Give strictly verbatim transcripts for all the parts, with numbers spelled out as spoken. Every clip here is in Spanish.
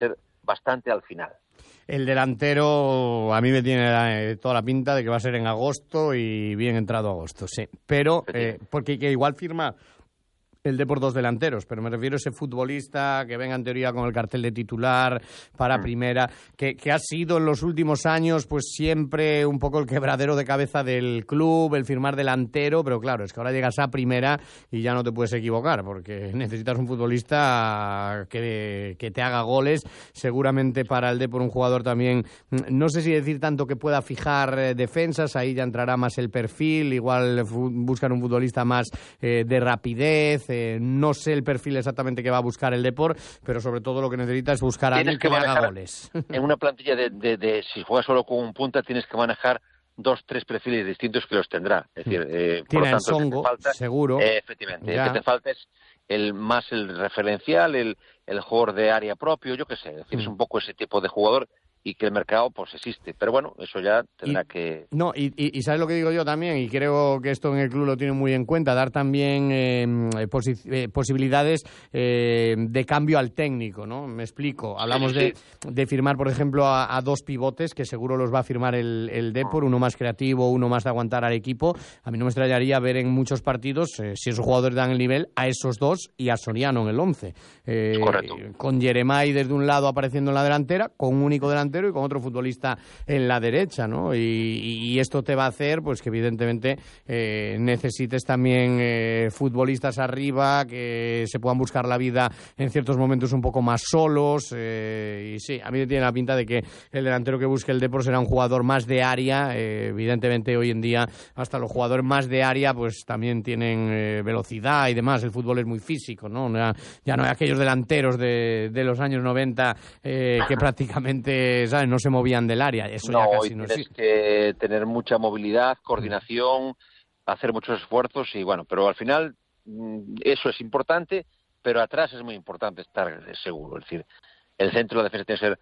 ser bastante al final. El delantero a mí me tiene toda la pinta de que va a ser en agosto y bien entrado agosto, sí. Pero, eh, porque que igual firma el Depor dos delanteros, pero me refiero a ese futbolista que venga en teoría con el cartel de titular para mm. primera, que, que ha sido en los últimos años pues siempre un poco el quebradero de cabeza del club, el firmar delantero, pero claro, es que ahora llegas a primera y ya no te puedes equivocar, porque necesitas un futbolista que, que te haga goles. Seguramente para el Depor un jugador también, no sé si decir tanto que pueda fijar eh, defensas, ahí ya entrará más el perfil, igual buscan un futbolista más eh, de rapidez. Eh, no sé el perfil exactamente que va a buscar el Depor, pero sobre todo lo que necesita es buscar a alguien que, que le haga goles. En una plantilla de, de, de, si juegas solo con un punta, tienes que manejar dos, tres perfiles distintos que los tendrá. Es decir, eh, tiene por lo tanto, Songo, falta, seguro. Eh, efectivamente, ya. El que te falta es el más el referencial, el, el jugador de área propio, yo qué sé. Es decir, mm. es un poco ese tipo de jugador y que el mercado pues existe, pero bueno, eso ya tendrá y, que... No, y, y, y sabes lo que digo yo también, y creo que esto en el club lo tienen muy en cuenta, dar también eh, posi- eh, posibilidades eh, de cambio al técnico, ¿no? Me explico, hablamos sí, sí. De, de firmar, por ejemplo, a, a dos pivotes, que seguro los va a firmar el, el Depor, uno más creativo, uno más de aguantar al equipo. A mí no me extrañaría ver en muchos partidos, eh, si esos jugadores dan el nivel, a esos dos y a Soriano en el once. Eh, Correcto. Con Yeremay desde un lado apareciendo en la delantera, con un único delantero y con otro futbolista en la derecha, ¿no? Y, y esto te va a hacer, pues que evidentemente eh, necesites también eh, futbolistas arriba que se puedan buscar la vida en ciertos momentos un poco más solos. Eh, y sí, a mí me tiene la pinta de que el delantero que busque el Depor será un jugador más de área. Eh, evidentemente hoy en día hasta los jugadores más de área pues también tienen eh, velocidad y demás. El fútbol es muy físico, ¿no? Ya, ya no hay aquellos delanteros de, de los años noventa eh, que prácticamente ¿sabes? No se movían del área, eso no, ya casi no tienes existe. que tener mucha movilidad, coordinación, hacer muchos esfuerzos y bueno, pero al final eso es importante, pero atrás es muy importante estar seguro, es decir, el centro de la defensa tiene que ser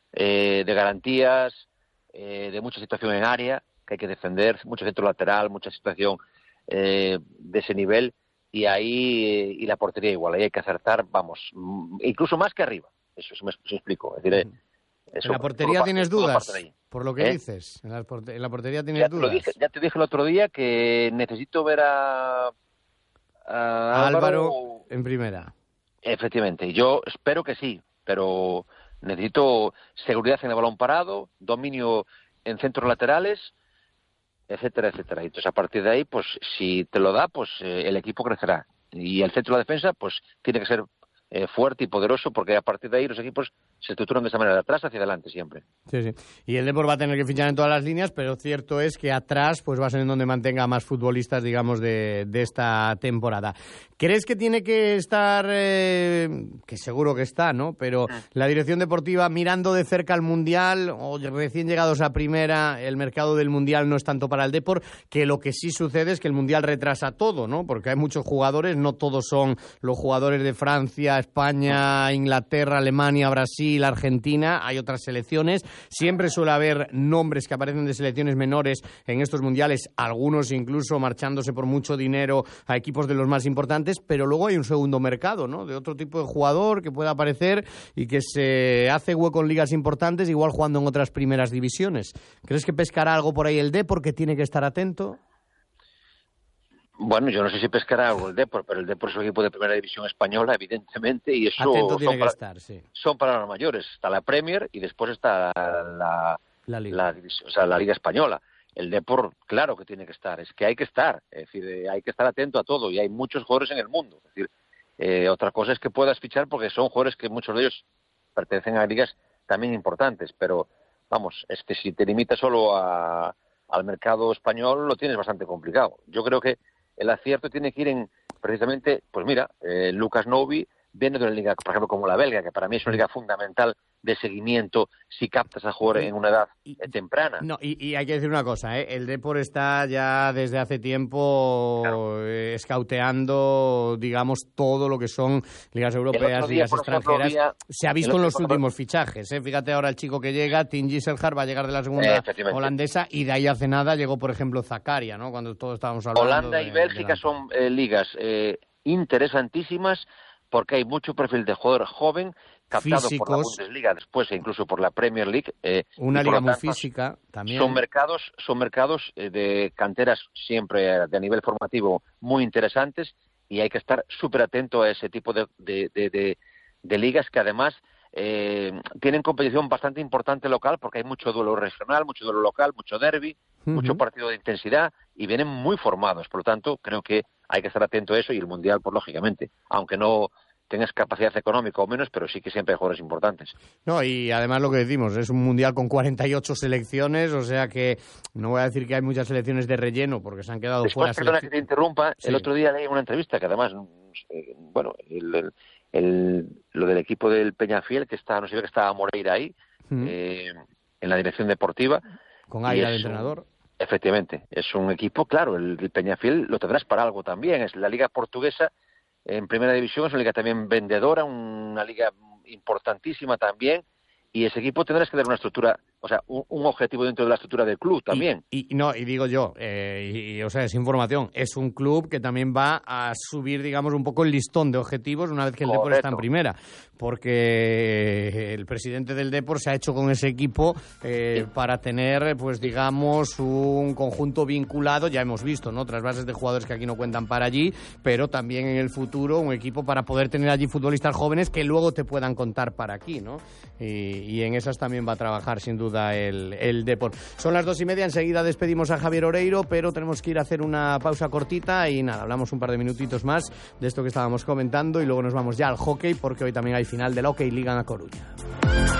eh, de garantías, eh, de mucha situación en área, que hay que defender, mucho centro lateral, mucha situación eh, de ese nivel y ahí, eh, y la portería igual, ahí hay que acertar, vamos, incluso más que arriba, eso se me, se me explico, es decir, eh, Eso, ¿en la portería por, tienes dudas? Por lo que ¿Eh? dices. ¿En la, porte- en la portería tienes ya dudas? Te dije, ya te dije el otro día que necesito ver a, a Álvaro, Álvaro en primera. Efectivamente. Yo espero que sí, pero necesito seguridad en el balón parado, dominio en centros laterales, etcétera, etcétera. Y entonces a partir de ahí, pues si te lo da, pues eh, el equipo crecerá. Y el centro de la defensa, pues tiene que ser eh, fuerte y poderoso, porque a partir de ahí los equipos se estructuran de esa manera, de atrás hacia adelante siempre. Sí, sí. Y el Depor va a tener que fichar en todas las líneas, pero cierto es que atrás pues va a ser en donde mantenga más futbolistas, digamos, de, de esta temporada. ¿Crees que tiene que estar, eh, que seguro que está, ¿no? Pero la dirección deportiva mirando de cerca al Mundial, o recién llegados a primera, el mercado del Mundial no es tanto para el Depor, que lo que sí sucede es que el Mundial retrasa todo, ¿no? Porque hay muchos jugadores, no todos son los jugadores de Francia, España, Inglaterra, Alemania, Brasil, Argentina, hay otras selecciones. Siempre suele haber nombres que aparecen de selecciones menores en estos mundiales, algunos incluso marchándose por mucho dinero a equipos de los más importantes, pero luego hay un segundo mercado, ¿no? De otro tipo de jugador que puede aparecer y que se hace hueco en ligas importantes, igual jugando en otras primeras divisiones. ¿Crees que pescará algo por ahí el Depor, que tiene que estar atento? Bueno, yo no sé si pescará algo el Depor, pero el Depor es un equipo de primera división española, evidentemente, y eso atento tiene son, que para, estar, sí. son palabras mayores. Está la Premier y después está la, la, Liga. La, o sea, la Liga Española. El Depor, claro que tiene que estar, es que hay que estar, es decir, hay que estar atento a todo, y hay muchos jugadores en el mundo. Es decir, eh, otra cosa es que puedas fichar porque son jugadores que muchos de ellos pertenecen a ligas también importantes, pero vamos, es que si te limitas solo a, al mercado español lo tienes bastante complicado. Yo creo que el acierto tiene que ir en, precisamente, pues mira, eh, Lucas Novi viene de una liga, por ejemplo, como la belga, que para mí es una liga fundamental de seguimiento si captas a jugar en una edad y, temprana. No, y, y hay que decir una cosa, ¿eh? El Depor está ya desde hace tiempo claro. eh, escauteando, digamos, todo lo que son ligas europeas, día, ligas extranjeras. Ejemplo, día, Se ha visto en los últimos fichajes, ¿eh? Fíjate ahora el chico que llega, Tim Gisselhard, va a llegar de la segunda eh, holandesa, y de ahí hace nada llegó, por ejemplo, Zakaria, ¿no? Cuando todos estábamos hablando Holanda de, y Bélgica son eh, ligas eh, interesantísimas, porque hay mucho perfil de jugador joven captado físicos, por la Bundesliga después e incluso por la Premier League. Eh, una liga muy tanto, física también. Son mercados, son mercados eh, de canteras siempre de nivel formativo muy interesantes y hay que estar súper atento a ese tipo de, de, de, de, de ligas que además eh, tienen competición bastante importante local porque hay mucho duelo regional, mucho duelo local, mucho derbi, uh-huh. mucho partido de intensidad y vienen muy formados. Por lo tanto, creo que hay que estar atento a eso y el Mundial, pues lógicamente, aunque no tengas capacidad económica o menos, pero sí que siempre hay jugadores importantes. No, y además lo que decimos, es un Mundial con cuarenta y ocho selecciones, o sea que no voy a decir que hay muchas selecciones de relleno, porque se han quedado Después, fuera. Perdona selección... que te interrumpa, sí. El otro día leí una entrevista que además, eh, bueno, el, el, el, lo del equipo del Peñafiel, que está, no sé, que estaba Moreira ahí, mm. eh, en la dirección deportiva. Con Aira de entrenador. Un, efectivamente, es un equipo, claro, el, el Peñafiel lo tendrás para algo también, es la liga portuguesa. En primera división es una liga también vendedora, una liga importantísima también, y ese equipo tendrás que dar una estructura, o sea, un, un objetivo dentro de la estructura del club también. Y, y no, y digo yo, eh, y, y, o sea, es información, es un club que también va a subir, digamos, un poco el listón de objetivos una vez que el Correcto. Depor está en primera, porque el presidente del Depor se ha hecho con ese equipo eh, sí. para tener, pues digamos, un conjunto vinculado, ya hemos visto, ¿no?, otras bases de jugadores que aquí no cuentan para allí, pero también en el futuro un equipo para poder tener allí futbolistas jóvenes que luego te puedan contar para aquí, ¿no? Y, y en esas también va a trabajar, sin duda, el, el Depor. Son las dos y media, enseguida despedimos a Javier Oreiro, pero tenemos que ir a hacer una pausa cortita y nada, hablamos un par de minutitos más de esto que estábamos comentando y luego nos vamos ya al hockey, porque hoy también hay final de la Hockey Liga en A Coruña.